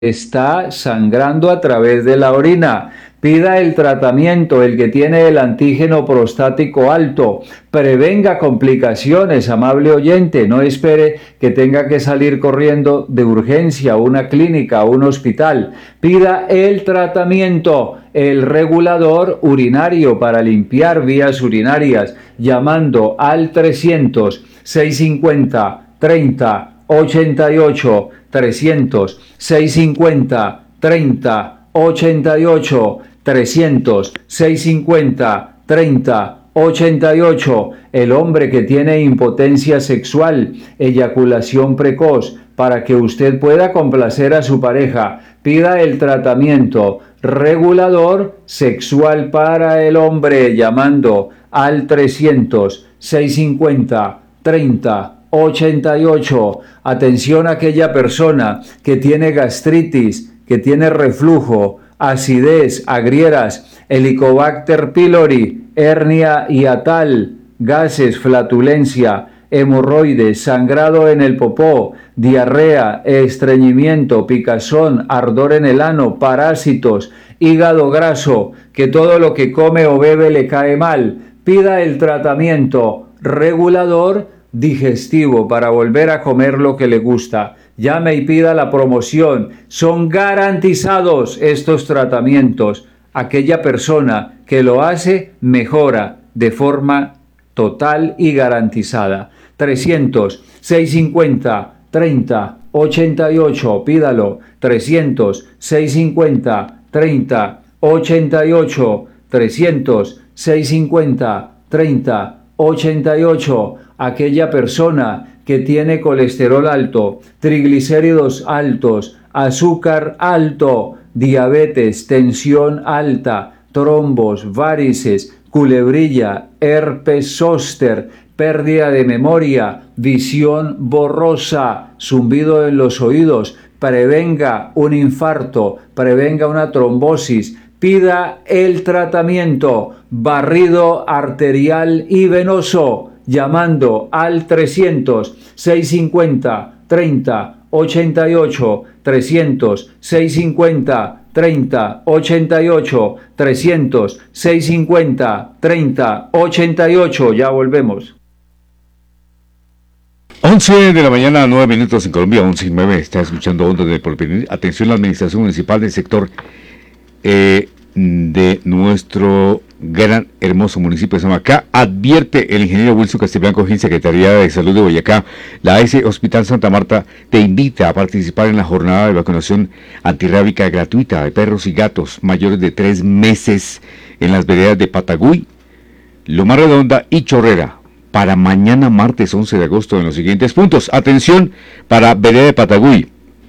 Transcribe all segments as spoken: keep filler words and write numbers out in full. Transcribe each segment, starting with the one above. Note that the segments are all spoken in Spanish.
está sangrando a través de la orina. Pida el tratamiento, el que tiene el antígeno prostático alto. Prevenga complicaciones, amable oyente. No espere que tenga que salir corriendo de urgencia a una clínica, a un hospital. Pida el tratamiento, el regulador urinario para limpiar vías urinarias, llamando al trescientos, seiscientos cincuenta, treinta, ochenta y ocho, trescientos, seiscientos cincuenta, treinta, ochenta y ocho, trescientos, seiscientos cincuenta, treinta, ochenta y ocho. El hombre que tiene impotencia sexual, eyaculación precoz, para que usted pueda complacer a su pareja, pida el tratamiento regulador sexual para el hombre llamando al trescientos, seiscientos cincuenta, treinta, ochenta y ocho. Atención a aquella persona que tiene gastritis, que tiene reflujo, acidez, agrieras, Helicobacter pylori, hernia hiatal, gases, flatulencia, hemorroides, sangrado en el popó, diarrea, estreñimiento, picazón, ardor en el ano, parásitos, hígado graso, que todo lo que come o bebe le cae mal. Pida el tratamiento regulador digestivo para volver a comer lo que le gusta. Llame y pida la promoción. Son garantizados estos tratamientos. Aquella persona que lo hace mejora de forma total y garantizada. trescientos, seiscientos cincuenta, treinta, ochenta y ocho. Pídalo. trescientos, seiscientos cincuenta, treinta, ochenta y ocho. trescientos, seiscientos cincuenta, treinta, ochenta y ocho. Aquella persona que tiene colesterol alto, triglicéridos altos, azúcar alto, diabetes, tensión alta, trombos, varices, culebrilla, herpes zóster, pérdida de memoria, visión borrosa, zumbido en los oídos, prevenga un infarto, prevenga una trombosis, pida el tratamiento, barrido arterial y venoso, llamando al trescientos, seiscientos cincuenta, treinta, ochenta y ocho, trescientos, seiscientos cincuenta, treinta, ochenta y ocho, trescientos, seiscientos cincuenta, treinta, ochenta y ocho. Ya volvemos. once de la mañana, nueve minutos en Colombia, once y nueve. Está escuchando Ondas de Porvenir. Atención, la administración municipal del sector eh, de nuestro gran hermoso municipio de Samacá advierte el ingeniero Wilson Castellblanco Gil, Secretaría de Salud de Boyacá. La A S Hospital Santa Marta te invita a participar en la jornada de vacunación antirrábica gratuita de perros y gatos mayores de tres meses en las veredas de Patagüí, Loma Redonda y Chorrera para mañana martes once de agosto en los siguientes puntos. Atención para vereda de Patagüí.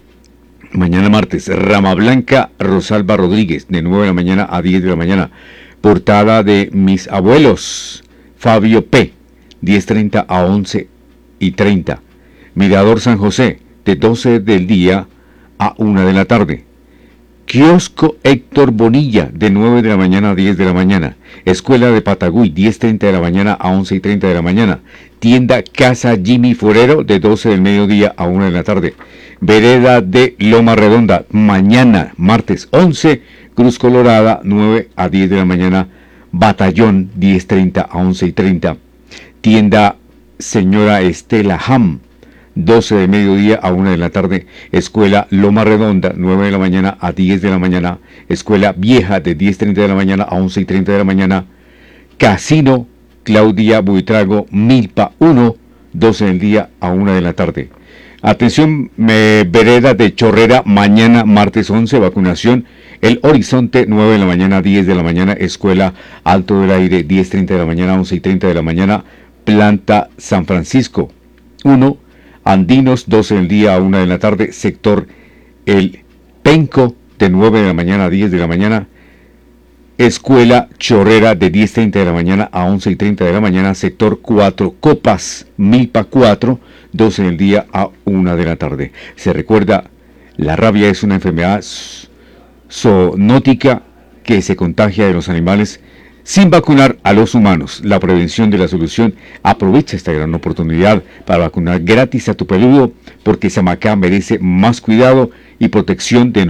Mañana martes, Rama Blanca Rosalba Rodríguez, de nueve de la mañana a diez de la mañana. Portada de Mis Abuelos, Fabio P., diez treinta a once y treinta. Mirador San José, de doce del día a una de la tarde. Kiosco Héctor Bonilla, de nueve de la mañana a diez de la mañana. Escuela de Patagüí, diez treinta de la mañana a once y treinta de la mañana. Tienda Casa Jimmy Forero, de doce del mediodía a una de la tarde. Vereda de Loma Redonda, mañana, martes once, Cruz Colorada, nueve a diez de la mañana. Batallón, diez treinta a once y treinta. Tienda Señora Estela Ham, doce de mediodía a una de la tarde. Escuela Loma Redonda, nueve de la mañana a diez de la mañana. Escuela Vieja, de diez treinta de la mañana a once y treinta de la mañana. Casino Claudia Buitrago, Milpa uno, doce del día a una de la tarde. Atención, eh, vereda de Chorrera, mañana martes once, vacunación. El Horizonte, nueve de la mañana a diez de la mañana. Escuela Alto del Aire, diez treinta de la mañana a once y treinta de la mañana. Planta San Francisco uno. Andinos, doce del día a una de la tarde. Sector El Penco, de nueve de la mañana a diez de la mañana. Escuela Chorrera, de diez treinta de la mañana a once y treinta de la mañana. Sector cuatro Copas, Milpa cuatro, doce del día a una de la tarde. Se recuerda, la rabia es una enfermedad zoonótica que se contagia de los animales sin vacunar a los humanos. La prevención de la solución. Aprovecha esta gran oportunidad para vacunar gratis a tu peludo, porque Samacá merece más cuidado y protección de